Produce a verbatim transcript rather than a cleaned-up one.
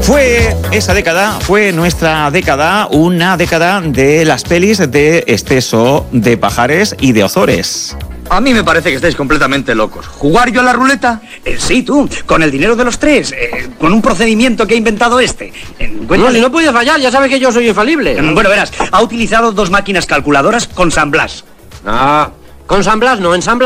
Fue esa década, fue nuestra década, una década de las pelis de Esteso, de Pajares y de Ozores. A mí me parece que estáis completamente locos. ¿Jugar yo a la ruleta? Eh, sí, tú, con el dinero de los tres, eh, con un procedimiento que ha inventado este. Eh, No, si no puedes fallar, ya sabes que yo soy infalible. Eh, bueno, verás, ha utilizado dos máquinas calculadoras con San Blas. Ah, con San Blas no, en San Blas